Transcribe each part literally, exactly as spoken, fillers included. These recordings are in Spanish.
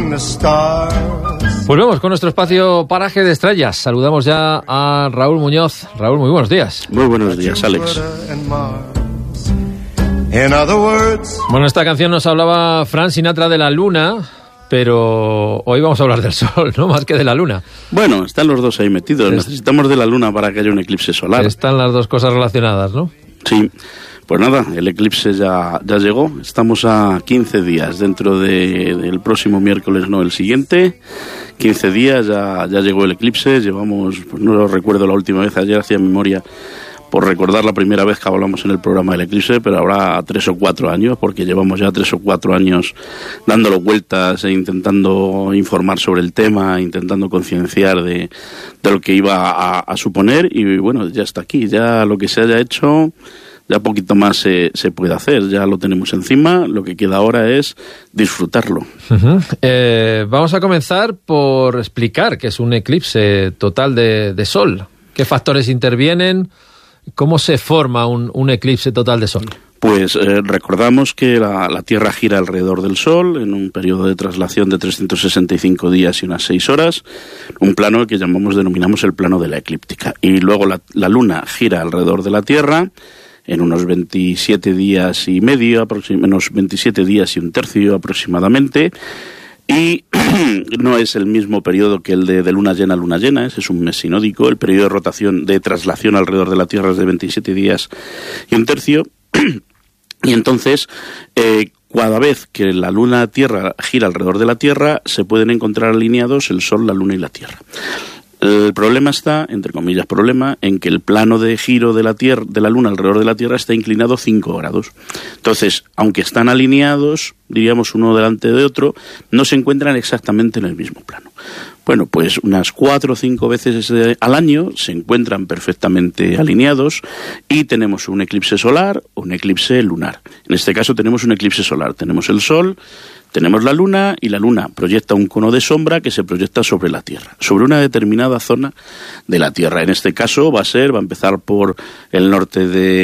among the stars. Volvemos con nuestro espacio Paraje de Estrellas. Saludamos ya a Raúl Muñoz. Raúl, muy buenos días. Muy buenos días, Alex. Bueno, esta canción nos hablaba Frank Sinatra de la luna, pero hoy vamos a hablar del sol, ¿no? Más que de la luna. Bueno, están los dos ahí metidos. Es... Necesitamos de la luna para que haya un eclipse solar. Están las dos cosas relacionadas, ¿no? Sí. Pues nada, el eclipse ya, ya llegó. Estamos a quince días, dentro de, del próximo miércoles, no el siguiente. quince días, ya, ya llegó el eclipse. Llevamos, pues no lo recuerdo la última vez, ayer hacía memoria por recordar la primera vez que hablamos en el programa del eclipse, pero habrá tres o cuatro años, porque llevamos ya tres o cuatro años dándolo vueltas e intentando informar sobre el tema, intentando concienciar de, de lo que iba a, a suponer, y bueno, ya está aquí, ya lo que se haya hecho, ya poquito más se, se puede hacer, ya lo tenemos encima, lo que queda ahora es disfrutarlo. Uh-huh. Eh, vamos a comenzar por explicar qué es un eclipse total de, de sol, qué factores intervienen. ¿Cómo se forma un, un eclipse total de sol? Pues eh, recordamos que la, la Tierra gira alrededor del Sol en un periodo de traslación de trescientos sesenta y cinco días y unas seis horas, un plano que llamamos, denominamos el plano de la eclíptica. Y luego la, la Luna gira alrededor de la Tierra en unos veintisiete días y medio, unos veintisiete días y un tercio aproximadamente. Y no es el mismo periodo que el de, de luna llena a luna llena, ese es un mes sinódico. El periodo de rotación, de traslación alrededor de la Tierra es de veintisiete días y un tercio. Y entonces, eh, cada vez que la luna-tierra gira alrededor de la Tierra, se pueden encontrar alineados el Sol, la Luna y la Tierra. El problema está, entre comillas problema, en que el plano de giro de la Tierra, de la Luna alrededor de la Tierra está inclinado cinco grados. Entonces, aunque están alineados, diríamos uno delante de otro, no se encuentran exactamente en el mismo plano. Bueno, pues unas cuatro o cinco veces al año se encuentran perfectamente alineados y tenemos un eclipse solar o un eclipse lunar. En este caso tenemos un eclipse solar, tenemos el Sol, tenemos la Luna, y la Luna proyecta un cono de sombra que se proyecta sobre la Tierra, sobre una determinada zona de la Tierra. En este caso va a ser, va a empezar por el norte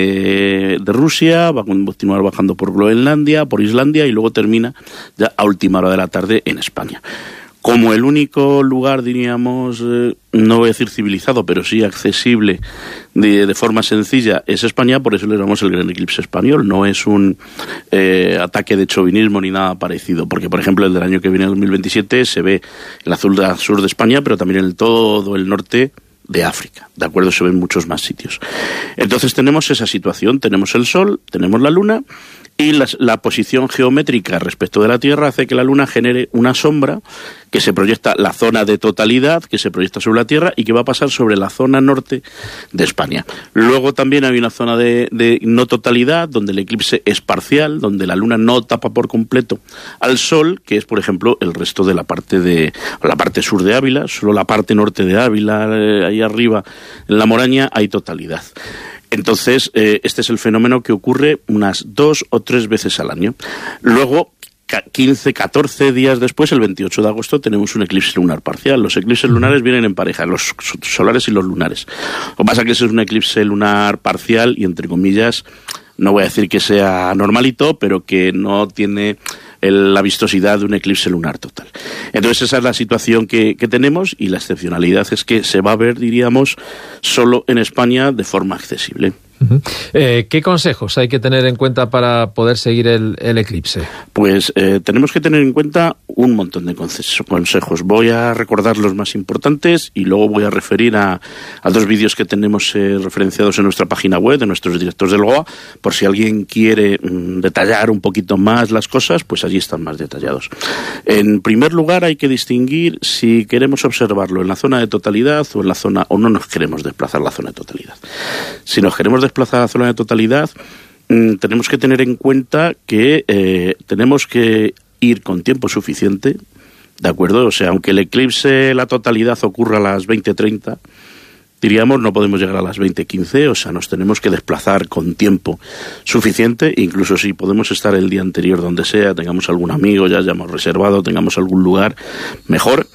de, de Rusia, va a continuar bajando por Groenlandia, por Islandia, y luego termina ya a última hora de la tarde en España. Como el único lugar, diríamos, eh, no voy a decir civilizado, pero sí accesible de, de forma sencilla, es España, por eso le llamamos el gran eclipse español. No es un eh, ataque de chauvinismo ni nada parecido, porque, por ejemplo, el del año que viene, dos mil veintisiete, se ve el azul del sur de España, pero también en el todo el norte de África, ¿de acuerdo? Se ven muchos más sitios. Entonces tenemos esa situación, tenemos el Sol, tenemos la Luna, y la, la posición geométrica respecto de la Tierra hace que la Luna genere una sombra que se proyecta, la zona de totalidad que se proyecta sobre la Tierra y que va a pasar sobre la zona norte de España. Luego también hay una zona de, de no totalidad, donde el eclipse es parcial, donde la Luna no tapa por completo al Sol, que es, por ejemplo, el resto de la parte de la parte sur de Ávila. Solo la parte norte de Ávila, eh, ahí arriba en la Moraña, hay totalidad. Entonces, eh, este es el fenómeno que ocurre unas dos o tres veces al año. Luego, quince, catorce días después, el veintiocho de agosto, tenemos un eclipse lunar parcial. Los eclipses lunares vienen en pareja, los solares y los lunares. Lo que pasa es que ese es un eclipse lunar parcial y, entre comillas, no voy a decir que sea normalito, pero que no tiene el, la vistosidad de un eclipse lunar total. Entonces esa es la situación que, que tenemos, y la excepcionalidad es que se va a ver, diríamos, solo en España de forma accesible. Uh-huh. Eh, ¿Qué consejos hay que tener en cuenta para poder seguir el, el eclipse? Pues eh, tenemos que tener en cuenta un montón de consejos. Voy a recordar los más importantes y luego voy a referir a, a dos vídeos que tenemos eh, referenciados en nuestra página web de nuestros directores del G O A, por si alguien quiere mm, detallar un poquito más las cosas, pues allí están más detallados. En primer lugar, hay que distinguir si queremos observarlo en la zona de totalidad o en la zona, o no nos queremos desplazar a la zona de totalidad. Si nos queremos desplazar a la zona de totalidad, mmm, tenemos que tener en cuenta que eh, tenemos que ir con tiempo suficiente, ¿de acuerdo? O sea, aunque el eclipse, la totalidad, ocurra a las veinte treinta, diríamos, no podemos llegar a las veinte quince, o sea, nos tenemos que desplazar con tiempo suficiente, incluso si podemos estar el día anterior donde sea, tengamos algún amigo, ya hayamos reservado, tengamos algún lugar, mejor.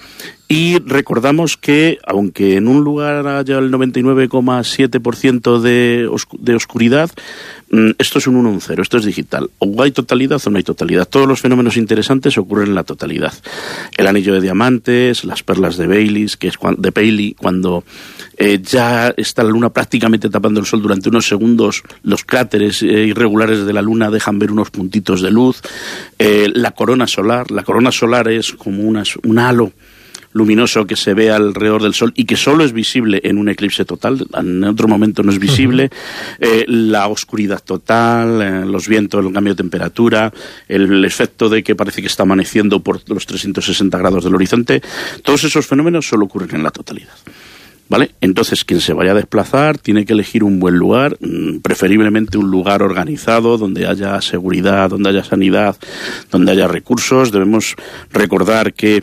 Y recordamos que, aunque en un lugar haya el noventa y nueve coma siete por ciento de, oscu- de oscuridad, esto es un uno, un cero, esto es digital. O hay totalidad o no hay totalidad. Todos los fenómenos interesantes ocurren en la totalidad. El anillo de diamantes, las perlas de Bailey, que es cuando, de Bailey, cuando eh, ya está la luna prácticamente tapando el sol durante unos segundos, los cráteres eh, irregulares de la luna dejan ver unos puntitos de luz. Eh, la corona solar, la corona solar es como una, un halo luminoso que se ve alrededor del Sol y que solo es visible en un eclipse total, en otro momento no es visible. Uh-huh. eh, la oscuridad total, eh, los vientos, el cambio de temperatura, el, el efecto de que parece que está amaneciendo por los trescientos sesenta grados del horizonte, todos esos fenómenos solo ocurren en la totalidad. ¿Vale? Entonces, quien se vaya a desplazar tiene que elegir un buen lugar, preferiblemente un lugar organizado, donde haya seguridad, donde haya sanidad, donde haya recursos. Debemos recordar que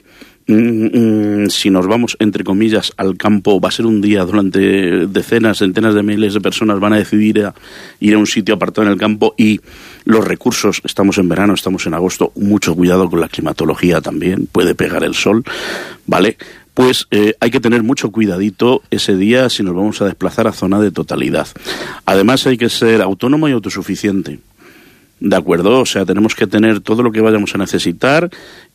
si nos vamos, entre comillas, al campo, va a ser un día durante decenas, centenas de miles de personas van a decidir a ir a un sitio apartado en el campo, y los recursos, estamos en verano, estamos en agosto, mucho cuidado con la climatología también, puede pegar el sol, ¿vale? Pues eh, hay que tener mucho cuidadito ese día si nos vamos a desplazar a zona de totalidad. Además hay que ser autónomo y autosuficiente. ¿De acuerdo? O sea, tenemos que tener todo lo que vayamos a necesitar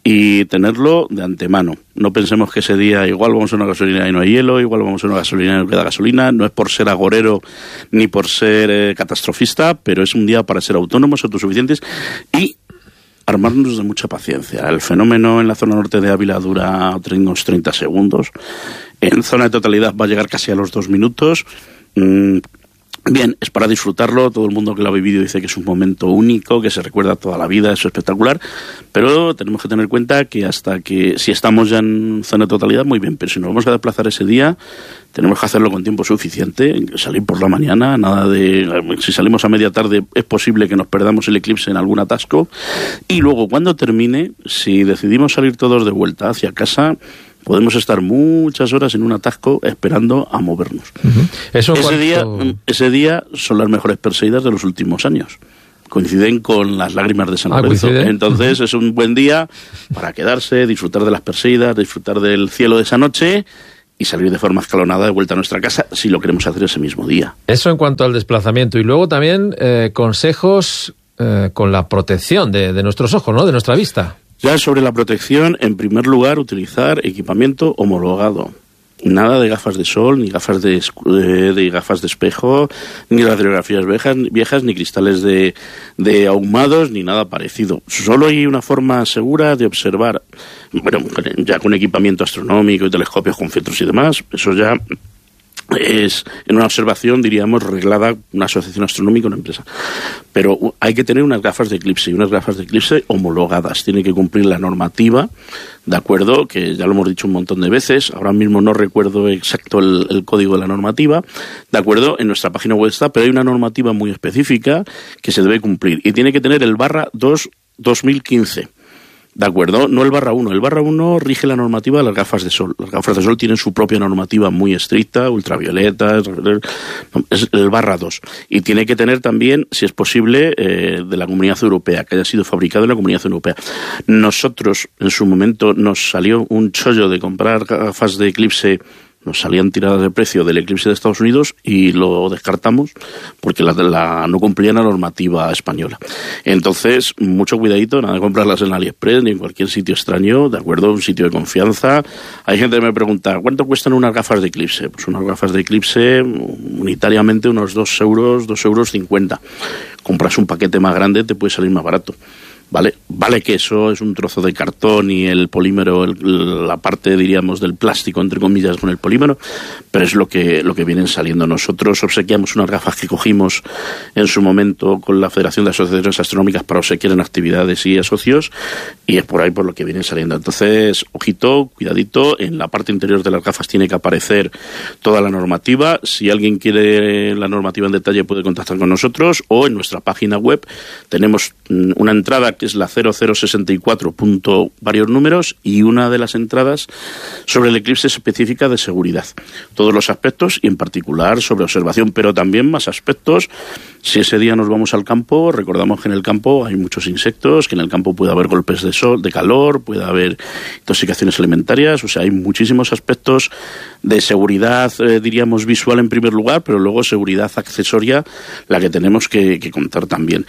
y tenerlo de antemano. No pensemos que ese día igual vamos a una gasolina y no hay hielo, igual vamos a una gasolina y no queda gasolina. No es por ser agorero ni por ser eh, catastrofista, pero es un día para ser autónomos, autosuficientes y armarnos de mucha paciencia. El fenómeno en la zona norte de Ávila dura unos treinta segundos. En zona de totalidad va a llegar casi a los dos minutos. Mm, Bien, es para disfrutarlo, todo el mundo que lo ha vivido dice que es un momento único, que se recuerda toda la vida, es espectacular, pero tenemos que tener en cuenta que hasta que, si estamos ya en zona de totalidad, muy bien, pero si nos vamos a desplazar ese día, tenemos que hacerlo con tiempo suficiente, salir por la mañana, nada de, si salimos a media tarde es posible que nos perdamos el eclipse en algún atasco, y luego cuando termine, si decidimos salir todos de vuelta hacia casa, podemos estar muchas horas en un atasco esperando a movernos. Uh-huh. Eso ese, cuanto... día, ese día son las mejores Perseidas de los últimos años. Coinciden con las lágrimas de San ah, Lorenzo. ¿Coincide? Entonces uh-huh. es un buen día para quedarse, disfrutar de las Perseidas, disfrutar del cielo de esa noche y salir de forma escalonada de vuelta a nuestra casa si lo queremos hacer ese mismo día. Eso en cuanto al desplazamiento. Y luego también eh, consejos eh, con la protección de, de nuestros ojos, ¿no? De nuestra vista. Ya sobre la protección, en primer lugar, utilizar equipamiento homologado. Nada de gafas de sol, ni gafas de, de, de gafas de espejo, ni radiografías viejas, viejas ni cristales de, de ahumados, ni nada parecido. Solo hay una forma segura de observar, bueno, ya con equipamiento astronómico y telescopios con filtros y demás, eso ya es en una observación, diríamos, reglada, una asociación astronómica, una empresa. Pero hay que tener unas gafas de eclipse y unas gafas de eclipse homologadas. Tiene que cumplir la normativa, ¿de acuerdo? Que ya lo hemos dicho un montón de veces. Ahora mismo no recuerdo exacto el, el código de la normativa, ¿de acuerdo? En nuestra página web está, pero hay una normativa muy específica que se debe cumplir. Y tiene que tener el barra dos dos mil quince. ¿De acuerdo? No el barra uno. El barra uno rige la normativa de las gafas de sol. Las gafas de sol tienen su propia normativa muy estricta, ultravioleta, es el barra dos. Y tiene que tener también, si es posible, eh, de la Comunidad Europea, que haya sido fabricado en la Comunidad Europea. Nosotros, en su momento, nos salió un chollo de comprar gafas de eclipse. Nos salían tiradas de precio del eclipse de Estados Unidos y lo descartamos porque la, la no cumplían la normativa española. Entonces, mucho cuidadito, nada de comprarlas en AliExpress ni en cualquier sitio extraño, ¿de acuerdo? Un sitio de confianza. Hay gente que me pregunta, ¿cuánto cuestan unas gafas de eclipse? Pues unas gafas de eclipse, unitariamente, unos dos euros, dos euros cincuenta. Compras un paquete más grande, te puede salir más barato. ¿Vale? Vale que eso es un trozo de cartón y el polímero, el, la parte, diríamos, del plástico, entre comillas, con el polímero, pero es lo que, lo que vienen saliendo. Nosotros obsequiamos unas gafas que cogimos en su momento con la Federación de Asociaciones Astronómicas para obsequiar en actividades y asocios, y es por ahí por lo que vienen saliendo. Entonces, ojito, cuidadito, en la parte interior de las gafas tiene que aparecer toda la normativa. Si alguien quiere la normativa en detalle puede contactar con nosotros, o en nuestra página web tenemos una entrada que es la cero cero sesenta y cuatro punto varios números, y una de las entradas sobre el eclipse específica de seguridad. Todos los aspectos y en particular sobre observación, pero también más aspectos. Si ese día nos vamos al campo, recordamos que en el campo hay muchos insectos, que en el campo puede haber golpes de sol, de calor, puede haber intoxicaciones alimentarias, o sea, hay muchísimos aspectos de seguridad, eh, diríamos visual en primer lugar, pero luego seguridad accesoria, la que tenemos que, que contar también.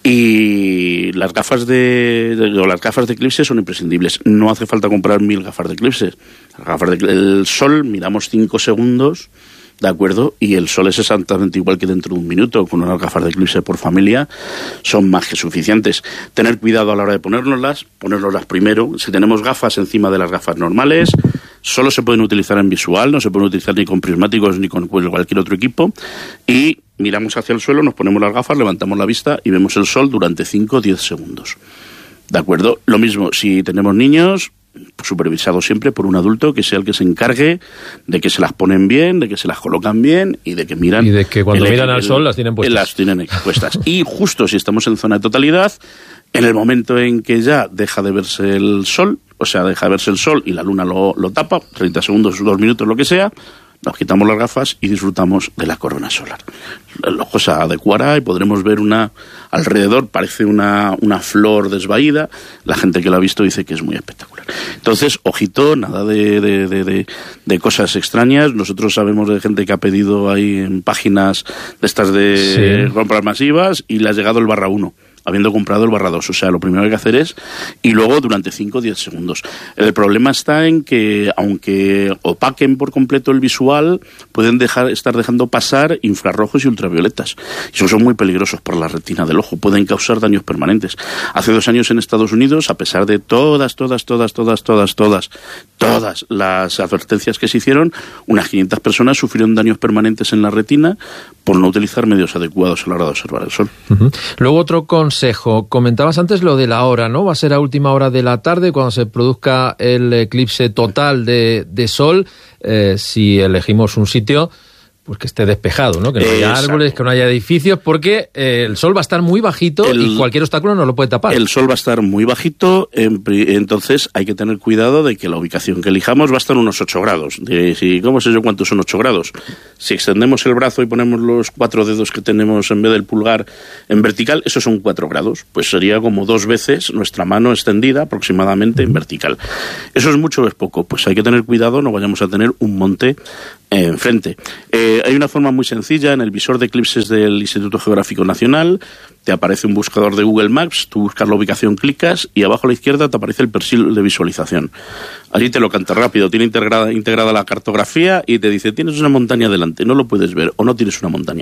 Y las gafas de, de o las gafas de eclipse son imprescindibles. No hace falta comprar mil gafas de eclipse. Las gafas del sol, miramos cinco segundos, ¿de acuerdo? Y el sol es exactamente igual que dentro de un minuto. Con unas gafas de eclipse por familia son más que suficientes. Tener cuidado a la hora de ponérnoslas, ponérnoslas primero. Si tenemos gafas encima de las gafas normales, solo se pueden utilizar en visual, no se pueden utilizar ni con prismáticos ni con cualquier otro equipo. Y miramos hacia el suelo, nos ponemos las gafas, levantamos la vista y vemos el sol durante cinco o diez segundos. ¿De acuerdo? Lo mismo, si tenemos niños, supervisado siempre por un adulto que sea el que se encargue de que se las ponen bien, de que se las colocan bien y de que miran... Y de que cuando el, miran el, al sol las tienen puestas. Las tienen puestas. Y justo si estamos en zona de totalidad, en el momento en que ya deja de verse el sol, o sea, deja de verse el sol y la luna lo, lo tapa, treinta segundos, dos minutos, lo que sea, nos quitamos las gafas y disfrutamos de la corona solar. El ojo se adecuará y podremos ver una... Alrededor parece una, una flor desvaída. La gente que lo ha visto dice que es muy espectacular. Entonces, ojito, nada de, de, de, de, de cosas extrañas. Nosotros sabemos de gente que ha pedido ahí en páginas de estas de sí. compras masivas y le ha llegado el barra uno. Habiendo comprado el barra dos. O sea, lo primero que hay que hacer es, y luego durante cinco o diez segundos. El problema está en que, aunque opaquen por completo el visual, pueden dejar, estar dejando pasar infrarrojos y ultravioletas. Y esos son muy peligrosos por la retina del ojo. Pueden causar daños permanentes. Hace dos años en Estados Unidos, a pesar de todas, todas, todas, todas, todas, todas, todas las advertencias que se hicieron, unas quinientas personas sufrieron daños permanentes en la retina por no utilizar medios adecuados a la hora de observar el sol. Uh-huh. Luego otro consejo, comentabas antes lo de la hora, ¿no? Va a ser a última hora de la tarde cuando se produzca el eclipse total de, de sol, eh, si elegimos un sitio pues que esté despejado, ¿no? Que no haya Exacto. árboles, que no haya edificios, porque eh, el sol va a estar muy bajito el, y cualquier obstáculo no lo puede tapar. El sol va a estar muy bajito, en, entonces hay que tener cuidado de que la ubicación que elijamos va a estar unos ocho grados. De, si, ¿Cómo sé yo cuántos son ocho grados? Si extendemos el brazo y ponemos los cuatro dedos que tenemos en vez del pulgar en vertical, esos son cuatro grados. Pues sería como dos veces nuestra mano extendida aproximadamente en vertical. ¿Eso es mucho o es poco? Pues hay que tener cuidado, no vayamos a tener un monte enfrente. Eh, hay una forma muy sencilla. En el visor de eclipses del Instituto Geográfico Nacional te aparece un buscador de Google Maps, tú buscas la ubicación, clicas y abajo a la izquierda te aparece el perfil de visualización. Allí te lo canta rápido, tiene integrada, integrada la cartografía y te dice, tienes una montaña delante, no lo puedes ver o no tienes una montaña.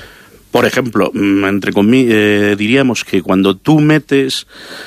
Por ejemplo, entre comillas, eh, diríamos que cuando tú metes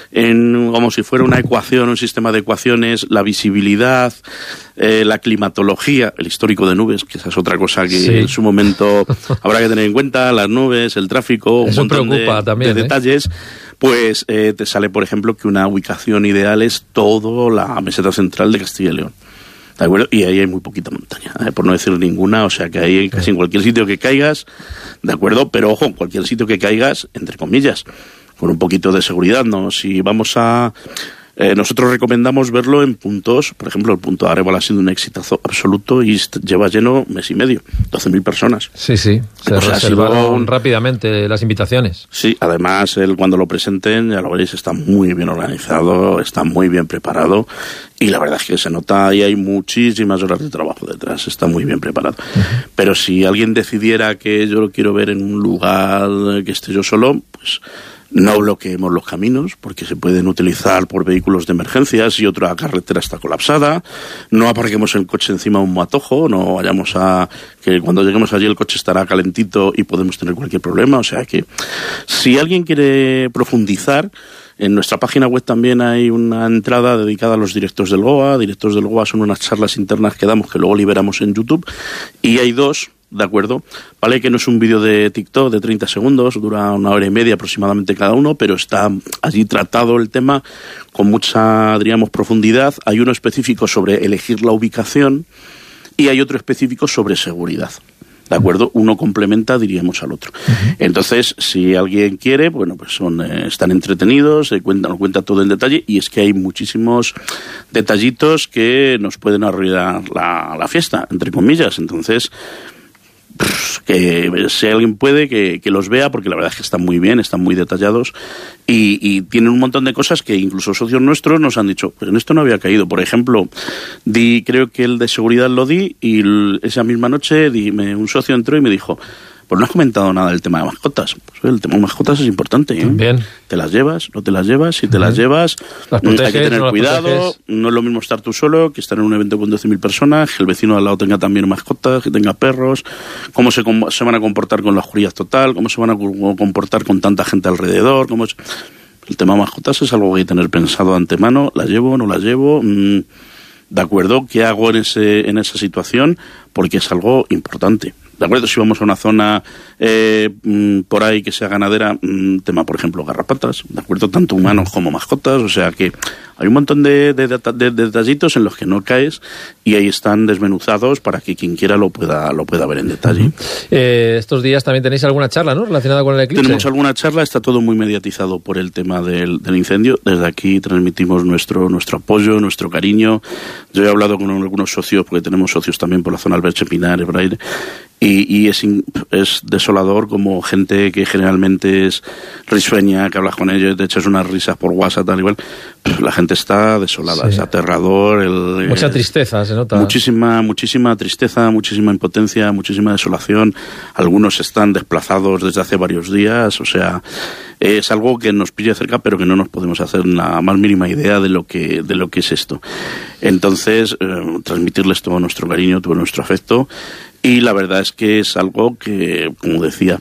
en como si fuera una ecuación, un sistema de ecuaciones, la visibilidad, eh, la climatología, el histórico de nubes, que esa es otra cosa que sí. en su momento habrá que tener en cuenta, las nubes, el tráfico, un Eso montón preocupa de, también, de ¿eh? detalles, pues eh, te sale, por ejemplo, que una ubicación ideal es toda la meseta central de Castilla y León. ¿De acuerdo? Y ahí hay muy poquita montaña, ¿eh? Por no decir ninguna, o sea que ahí casi en cualquier sitio que caigas, ¿de acuerdo? Pero ojo, en cualquier sitio que caigas, entre comillas, con un poquito de seguridad, ¿no? Si vamos a... Eh, nosotros recomendamos verlo en puntos, por ejemplo, el punto de Arrebol ha sido un exitazo absoluto y lleva lleno mes y medio, doce mil personas. Sí, sí, se o sea, reservaron si rápidamente las invitaciones. Sí, además, él, cuando lo presenten, ya lo veréis, está muy bien organizado, está muy bien preparado y la verdad es que se nota y hay muchísimas horas de trabajo detrás, está muy bien preparado. Uh-huh. Pero si alguien decidiera que yo lo quiero ver en un lugar que esté yo solo, pues... no bloqueemos los caminos, porque se pueden utilizar por vehículos de emergencias y otra carretera está colapsada. No aparquemos el coche encima de un matojo, no vayamos a... que cuando lleguemos allí el coche estará calentito y podemos tener cualquier problema. O sea que si alguien quiere profundizar, en nuestra página web también hay una entrada dedicada a los directos del Goa. Directos del Goa son unas charlas internas que damos que luego liberamos en YouTube. Y hay dos... ¿de acuerdo? Vale que no es un vídeo de TikTok de treinta segundos, dura una hora y media aproximadamente cada uno, pero está allí tratado el tema con mucha, diríamos, profundidad. Hay uno específico sobre elegir la ubicación y hay otro específico sobre seguridad. ¿De acuerdo? Uno complementa, diríamos, al otro. Uh-huh. Entonces, si alguien quiere, bueno, pues son eh, están entretenidos, se cuenta, nos cuenta todo en detalle, y es que hay muchísimos detallitos que nos pueden arruinar la, la fiesta, entre comillas. Entonces, pues, que si alguien puede, que, que los vea, porque la verdad es que están muy bien, están muy detallados, y, y tienen un montón de cosas que incluso socios nuestros nos han dicho, pero en esto no había caído. Por ejemplo, di, creo que el de seguridad lo di, y el, esa misma noche di, me, un socio entró y me dijo, pues no has comentado nada del tema de mascotas. Pues el tema de mascotas es importante, ¿eh? Bien. Te las llevas, no te las llevas, si te Bien. las llevas, las proteges, hay que tener no cuidado, proteges. No es lo mismo estar tú solo que estar en un evento con doce mil personas, que el vecino de al lado tenga también mascotas, que tenga perros, cómo se, se van a comportar con la oscuridad total, cómo se van a comportar con tanta gente alrededor, cómo es... El tema de mascotas es algo que hay que tener pensado de antemano, ¿las llevo, no las llevo? Mm, ¿de acuerdo? ¿Qué hago en ese en esa situación? Porque es algo importante. ¿De acuerdo? Si vamos a una zona eh, por ahí que sea ganadera, tema, por ejemplo, garrapatas, ¿de acuerdo? Tanto humanos como mascotas, o sea que hay un montón de, de, de, de detallitos en los que no caes, y ahí están desmenuzados para que quien quiera lo pueda lo pueda ver en detalle. Uh-huh. eh, estos días también tenéis alguna charla, ¿no?, relacionada con el eclipse. Tenemos alguna charla, está todo muy mediatizado por el tema del, del incendio. Desde aquí transmitimos nuestro nuestro apoyo, nuestro cariño. Yo he hablado con algunos socios, porque tenemos socios también por la zona Alberche, Pinares, Braille, y, y es, es desolador como gente que generalmente es risueña, que hablas con ellos, te echas unas risas por WhatsApp, tal igual. La gente está desolada, sí. Es aterrador. El, Mucha el, tristeza, se nota. Muchísima, muchísima tristeza, muchísima impotencia, muchísima desolación. Algunos están desplazados desde hace varios días, o sea, es algo que nos pilla cerca, pero que no nos podemos hacer la más mínima idea de lo que, de lo que es esto. Entonces, eh, transmitirles todo nuestro cariño, todo nuestro afecto, y la verdad es que es algo que, como decía,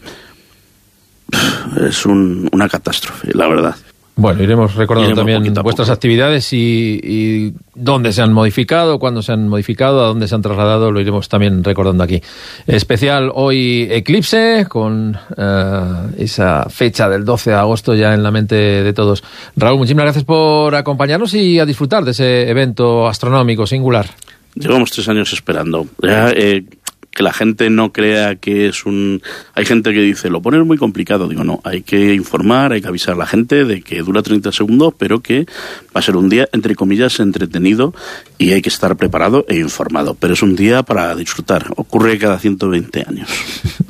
es un, una catástrofe, la verdad. Bueno, iremos recordando iremos también vuestras actividades y, y dónde se han modificado, cuándo se han modificado, a dónde se han trasladado, lo iremos también recordando aquí. Especial hoy eclipse, con uh, esa fecha del doce de agosto ya en la mente de todos. Raúl, muchísimas gracias por acompañarnos y a disfrutar de ese evento astronómico singular. Llevamos tres años esperando. Ya, eh, que la gente no crea que es un... Hay gente que dice, lo pones muy complicado. Digo, no, hay que informar, hay que avisar a la gente de que dura treinta segundos, pero que va a ser un día, entre comillas, entretenido, y hay que estar preparado e informado. Pero es un día para disfrutar. Ocurre cada ciento veinte años.